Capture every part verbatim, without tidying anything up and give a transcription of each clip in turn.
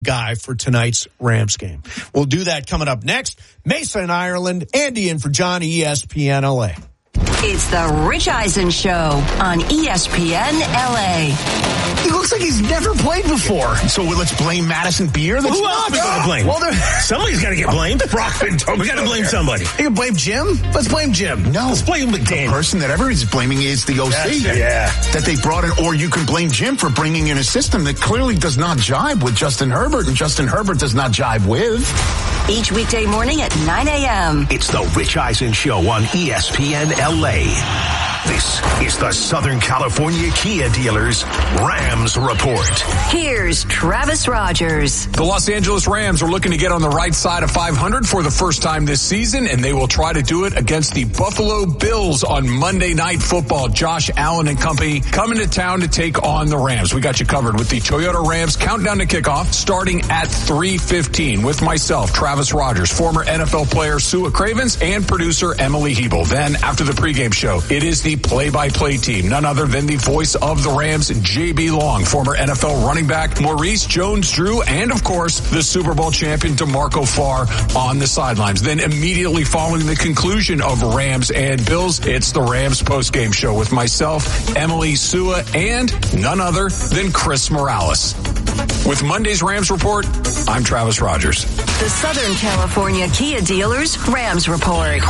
guy for tonight's Rams game. We'll do that coming up next. Mesa in Ireland, Andy in for John, E S P N L A. It's the Rich Eisen Show on E S P N L A. He looks like he's never played before. So let's blame Madison Beer? That's Who else are we going to blame? Well, somebody's got to get blamed. Brockman, we got to blame somebody. You can blame Jim? Let's blame Jim. No. Let's blame McDaniel. The person that everybody's blaming is the O C. Yeah. That they brought in, or you can blame Jim for bringing in a system that clearly does not jive with Justin Herbert, and Justin Herbert does not jive with. Each weekday morning at nine a.m. It's the Rich Eisen Show on E S P N L A. This is the Southern California Kia Dealers Rams Report. Here's Travis Rogers. The Los Angeles Rams are looking to get on the right side of five hundred for the first time this season, and they will try to do it against the Buffalo Bills on Monday Night Football. Josh Allen and company coming to town to take on the Rams. We got you covered with the Toyota Rams countdown to kickoff starting at three fifteen with myself, Travis Rogers, former N F L player Sua Cravens, and producer Emily Hebel. Then after the pregame show, it is the play-by-play team, none other than the voice of the Rams, J B Long, former N F L running back Maurice Jones-Drew, and of course the Super Bowl champion DeMarco Farr on the sidelines. Then immediately following the conclusion of Rams and Bills, it's the Rams post-game show with myself, Emily, Sua, and none other than Chris Morales. With Monday's Rams Report, I'm Travis Rogers. The Southern California Kia Dealers Rams Report.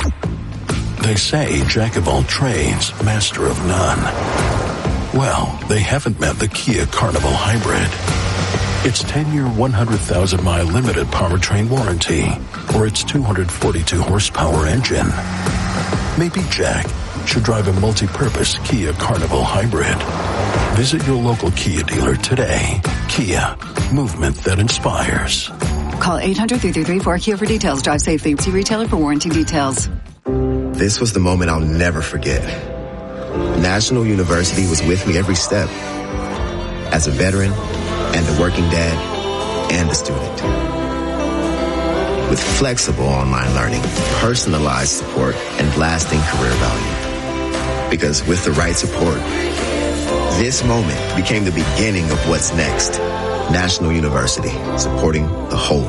They say jack of all trades, master of none. Well, they haven't met the Kia Carnival Hybrid. Its ten-year, one hundred thousand mile limited powertrain warranty, or its two hundred forty-two horsepower engine. Maybe Jack should drive a multi-purpose Kia Carnival Hybrid. Visit your local Kia dealer today. Kia, movement that inspires. Call eight hundred, three three three, four Kia for details. Drive safely. See retailer for warranty details. This was the moment I'll never forget. National University was with me every step. As a veteran, and a working dad, and a student. With flexible online learning, personalized support, and lasting career value. Because with the right support, this moment became the beginning of what's next. National University, supporting the whole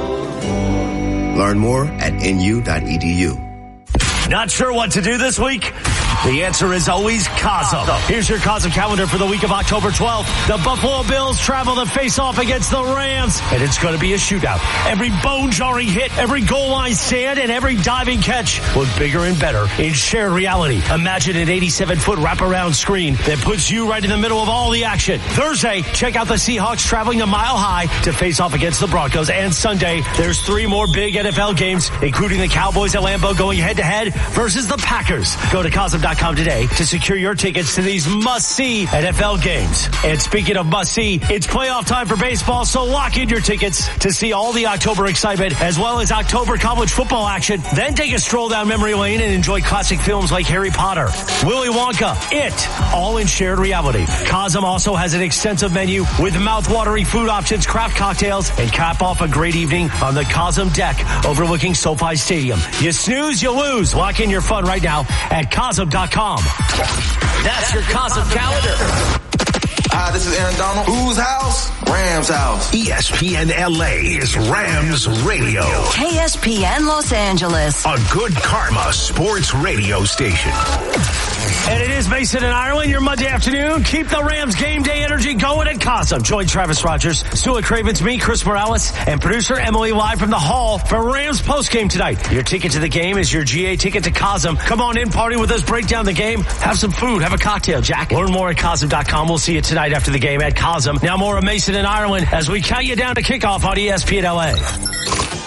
you. Learn more at N U dot E D U. Not sure what to do this week? The answer is always Cosm. Here's your Cosm calendar for the week of October twelfth. The Buffalo Bills travel to face off against the Rams, and it's going to be a shootout. Every bone-jarring hit, every goal line stand, and every diving catch look bigger and better in shared reality. Imagine an eighty-seven foot wraparound screen that puts you right in the middle of all the action. Thursday, check out the Seahawks traveling to Mile High to face off against the Broncos. And Sunday, there's three more big N F L games, including the Cowboys at Lambeau going head-to-head versus the Packers. Go to Cosm dot com today to secure your tickets to these must-see N F L games. And speaking of must-see, it's playoff time for baseball, so lock in your tickets to see all the October excitement as well as October college football action. Then take a stroll down memory lane and enjoy classic films like Harry Potter, Willy Wonka, It, all in shared reality. Cosm also has an extensive menu with mouth-watering food options, craft cocktails, and cap off a great evening on the Cosm deck overlooking SoFi Stadium. You snooze, you lose. Lock in your fun right now at Cosm dot com. That's your Cosm calendar. Hi, this is Aaron Donald. Whose house? Rams house. E S P N L A is Rams Radio. K S P N Los Angeles. A good karma sports radio station. And it is Mason in Ireland, your Monday afternoon. Keep the Rams game day energy going at Cosm. Join Travis Rogers, Sua Cravens, me, Chris Morales, and producer Emily live from the hall for Rams postgame tonight. Your ticket to the game is your G A ticket to Cosm. Come on in, party with us, break down the game, have some food, have a cocktail, Jack. Learn more at Cosm dot com. We'll see you tonight after the game at Cosm. Now more of Mason in Ireland as we count you down to kickoff on E S P N L A.